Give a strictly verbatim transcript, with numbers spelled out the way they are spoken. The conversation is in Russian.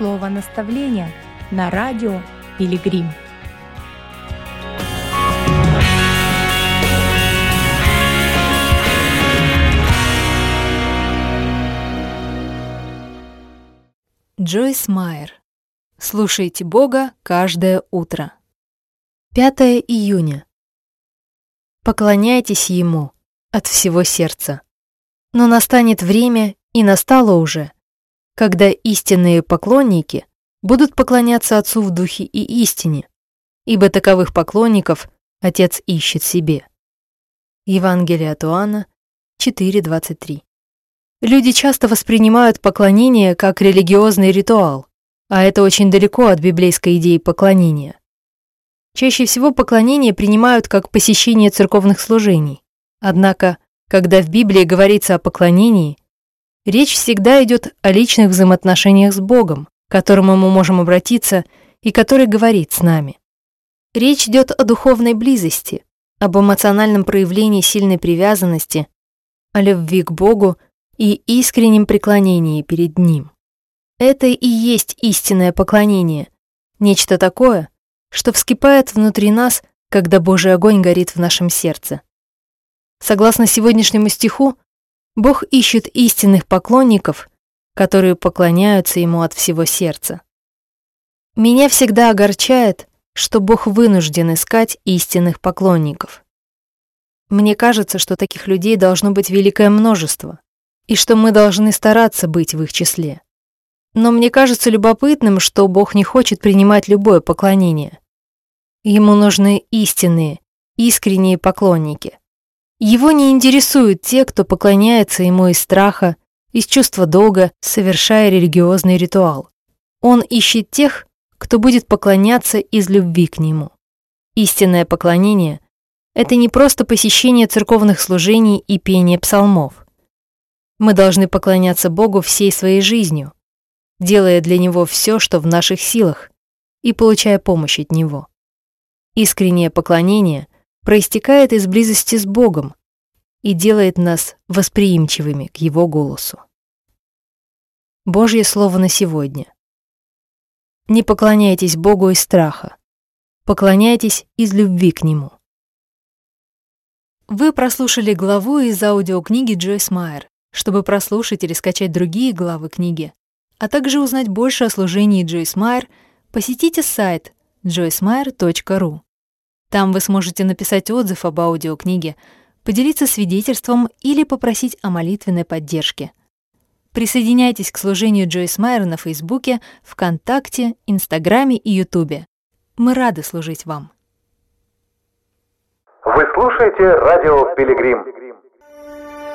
Слово наставления на радио Пилигрим. Джойс Майер. Слушайте Бога каждое утро. пятое июня. Поклоняйтесь Ему от всего сердца. Но настанет время, и настало уже, когда истинные поклонники будут поклоняться Отцу в духе и истине, ибо таковых поклонников Отец ищет себе. Евангелие от Иоанна четыре двадцать три. Люди часто воспринимают поклонение как религиозный ритуал, а это очень далеко от библейской идеи поклонения. Чаще всего поклонение принимают как посещение церковных служений. Однако, когда в Библии говорится о поклонении, речь всегда идет о личных взаимоотношениях с Богом, к которому мы можем обратиться и который говорит с нами. Речь идет о духовной близости, об эмоциональном проявлении сильной привязанности, о любви к Богу и искреннем преклонении перед Ним. Это и есть истинное поклонение, нечто такое, что вскипает внутри нас, когда Божий огонь горит в нашем сердце. Согласно сегодняшнему стиху, Бог ищет истинных поклонников, которые поклоняются Ему от всего сердца. Меня всегда огорчает, что Бог вынужден искать истинных поклонников. Мне кажется, что таких людей должно быть великое множество, и что мы должны стараться быть в их числе. Но мне кажется любопытным, что Бог не хочет принимать любое поклонение. Ему нужны истинные, искренние поклонники. Его не интересуют те, кто поклоняется Ему из страха, из чувства долга, совершая религиозный ритуал. Он ищет тех, кто будет поклоняться из любви к Нему. Истинное поклонение — это не просто посещение церковных служений и пение псалмов. Мы должны поклоняться Богу всей своей жизнью, делая для Него все, что в наших силах, и получая помощь от Него. Искреннее поклонение проистекает из близости с Богом и делает нас восприимчивыми к Его голосу. Божье слово на сегодня. Не поклоняйтесь Богу из страха, поклоняйтесь из любви к Нему. Вы прослушали главу из аудиокниги Джойс Майер. Чтобы прослушать или скачать другие главы книги, а также узнать больше о служении Джойс Майер, посетите сайт джойс майер точка ру. Там вы сможете написать отзыв об аудиокниге, поделиться свидетельством или попросить о молитвенной поддержке. Присоединяйтесь к служению Джойс Майер на Фейсбуке, ВКонтакте, Инстаграме и Ютубе. Мы рады служить вам. Вы слушаете радио Пилигрим.